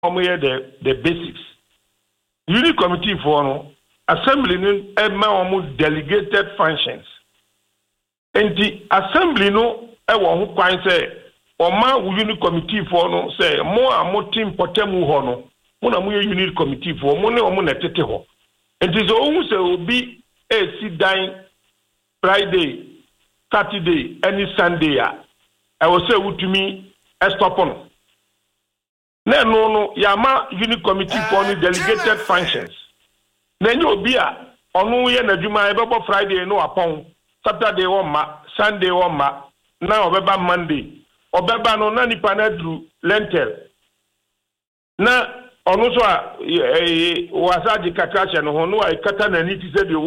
the basics. Unit committee for assembly no delegated functions. And the assembly no who kwan say Oma unit committee for no say more and more team potemu ho no. Mona mu unit committee for mo ne omo na tete ho. And it is almost say obi sit down Friday, Saturday, any Sunday I will say utumi stop on. No, yama unit committee for the delegated functions. Then you be a onu ye na djuma e bebo Friday no upon Saturday one ma, Sunday one ma, now obeba Monday. Obeba no na nipa na dru lentil. Na onu so a wasaji kakasha no ho no a kata na ni ti se